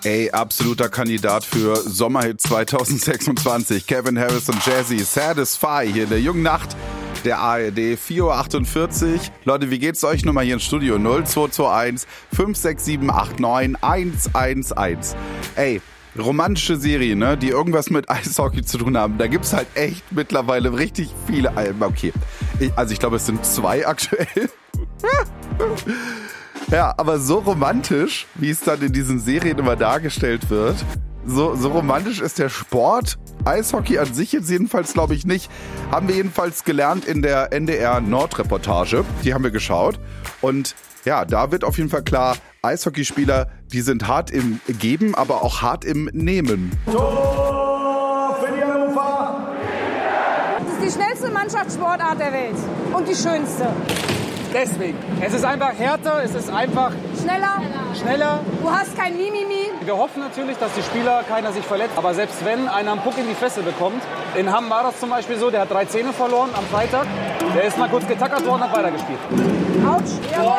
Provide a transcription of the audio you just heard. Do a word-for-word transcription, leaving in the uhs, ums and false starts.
Ey, absoluter Kandidat für Sommerhit zwanzig sechsundzwanzig. Calvin Harris und Jazzy, Satisfy hier in der jungen Nacht der A R D, vier Uhr achtundvierzig. Leute, wie geht's euch? Nummer hier ins Studio null zwei zwei eins fünf sechs sieben acht neun eins eins eins. Ey, romantische Serien, ne, die irgendwas mit Eishockey zu tun haben. Da gibt's halt echt mittlerweile richtig viele Alben. Okay, ich, also ich glaube, es sind zwei aktuell. Ja, aber so romantisch, wie es dann in diesen Serien immer dargestellt wird, so, so romantisch ist der Sport. Eishockey an sich jetzt jedenfalls, glaube ich, nicht. Haben wir jedenfalls gelernt in der N D R-Nord-Reportage. Die haben wir geschaut. Und ja, da wird auf jeden Fall klar, Eishockeyspieler, die sind hart im Geben, aber auch hart im Nehmen. Tor für die Hannover! Das ist die schnellste Mannschaftssportart der Welt und die schönste. Deswegen. Es ist einfach härter, es ist einfach Schneller. schneller. Du hast kein Mimimi. Wir hoffen natürlich, dass die Spieler, keiner sich verletzt. Aber selbst wenn einer einen Puck in die Fresse bekommt, in Hamm war das zum Beispiel so, der hat drei Zähne verloren am Freitag. Der ist mal kurz getackert worden, hat weitergespielt. Autsch. Jawohl.